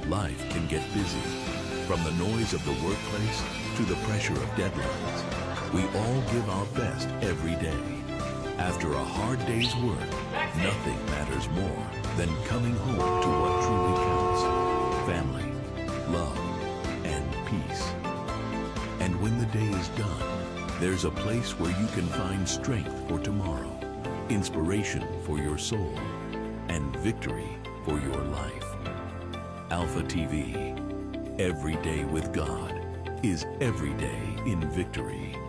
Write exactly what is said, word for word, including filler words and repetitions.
Life can get busy. From the noise of the workplace to the pressure of deadlines, we all give our best every day. After a hard day's work, nothing matters more than coming home to what truly counts: family, love, and peace. And when the day is done, there's a place where you can find strength for tomorrow, inspiration for your soul, and victory for your life. Alpha T V. Every day with God is every day in victory.